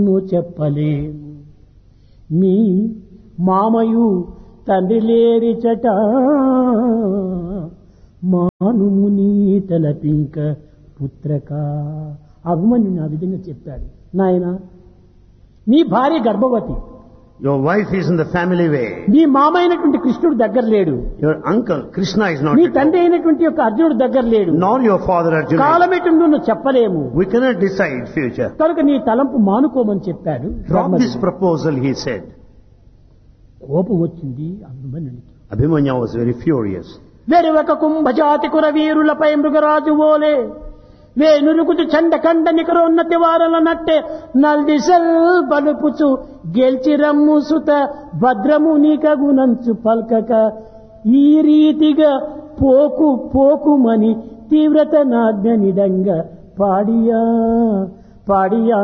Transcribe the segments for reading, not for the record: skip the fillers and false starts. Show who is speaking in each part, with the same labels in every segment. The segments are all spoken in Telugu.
Speaker 1: చెప్పలేము మీ మామయు తండ్రి లేరిచట మానుముని తలపింక పుత్రక. అభిమన్యుని ఆ విధంగా చెప్పాడు. నాయన, నీ భార్య గర్భవతి,
Speaker 2: your wife is in the family way,
Speaker 1: నీ మామ అయినటువంటి కృష్ణుడు దగ్గర లేడు,
Speaker 2: your uncle Krishna is not
Speaker 1: నీ
Speaker 2: at
Speaker 1: తండ్రి
Speaker 2: home,
Speaker 1: అయినటువంటి యొక్క అర్జునుడు దగ్గర లేడు,
Speaker 2: nor your father Arjuna.
Speaker 1: కాలం ఎటుందో నువ్వు చెప్పలేము,
Speaker 2: We cannot decide future.
Speaker 1: కనుక నీ తలంపు మానుకోమని చెప్పాడు.
Speaker 2: Drop this proposal, he said.
Speaker 1: కోపం వచ్చింది అభిమన్యునికి.
Speaker 2: Abhimanyu was very furious.
Speaker 1: వెరువక కుంభజాతి కుర వీరులపై మృగరాజు ఓలే వేనురుకుతు చండకండ నికరోన్నతి వారల నట్టే నల్దిసల్ బలుపుచు గెల్చిరమ్ము సుత భద్రము నీకగునంచు పల్కక ఈ రీతిగా పోకు పోకుమని తీవ్రత నాజ్ఞనిడంగా పాడియా పాడియా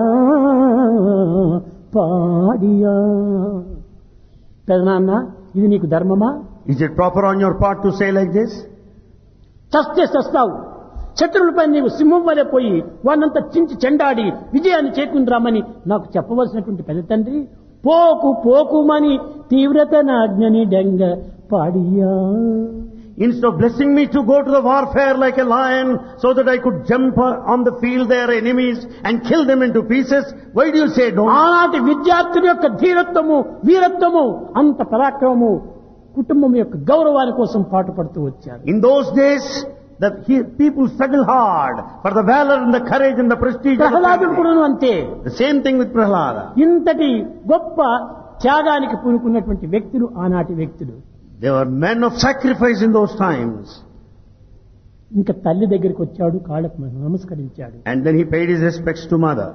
Speaker 1: పాడియా. పెదనాన్న, ఇది నీకు ధర్మమా?
Speaker 2: Is it proper on your part to say like this?
Speaker 1: చస్తే చస్తావు, శత్రువులపై నీవు సింహం వలె పోయి వానంతా చించి చెండాడి విజయాన్ని చేకుంద్రామని నాకు చెప్పవలసినటువంటి పెద్ద తండ్రి పోకు పోకుమని తీవ్రత నాజ్ఞని డంగ పాడియా.
Speaker 2: Instead of blessing me to go to the warfare like a lion so that I could jump on the field their enemies and kill them into pieces, why do you say don't?
Speaker 1: ఆనాటి విద్యార్థుల యొక్క ధీరత్వము వీరత్వము అంత పరాక్రమము కుటుంబం యొక్క గౌరవాని కోసం పాటుపడుతూ వచ్చారు.
Speaker 2: In those days, people struggle hard for the valor and the courage and the prestige of the
Speaker 1: ప్రహ్లాదుడు
Speaker 2: family.
Speaker 1: కూడా అంతే.
Speaker 2: The same thing with Prahlada.
Speaker 1: ఇంతటి గొప్ప త్యాగానికి పూనుకున్నటువంటి వ్యక్తులు ఆనాటి వ్యక్తులు.
Speaker 2: They were men of sacrifice in those times.
Speaker 1: ఇంకా తల్లి దగ్గరికి వచ్చాడు, కాళ్ళకు నమస్కరించాడు.
Speaker 2: And then he paid his respects to mother.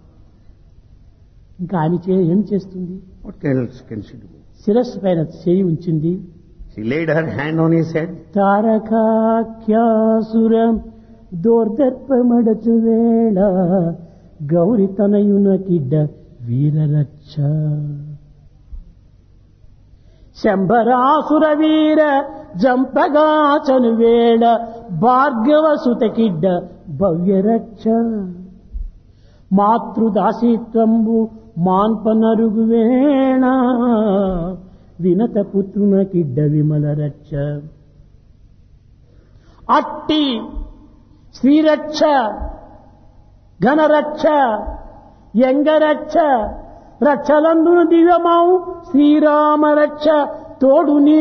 Speaker 1: ఇంకా ఆమె ఏం చేస్తుంది?
Speaker 2: What else can she do?
Speaker 1: శిరస్సు పైన చేయి ఉంచింది.
Speaker 2: She laid her hand on his head.
Speaker 1: తారకాఖ్యాసురం దోర్దర్పమడచు వేళ గౌరి తనయునకిడ్డ వీరరచ్చ శంభరాసుర వీర జంపగాచను వేళ భార్గవ సుతకిడ్డ భవ్యరక్ష మాతృదాసీత్వంబు మాన్పనరుగు వేణ వినత పుత్రునకిడ్డ విమల రక్ష. అట్టి శ్రీరక్ష ఘనరక్ష యంగరక్ష రక్షలందును దివ్యమావు శ్రీరామ రక్ష తోడు నీ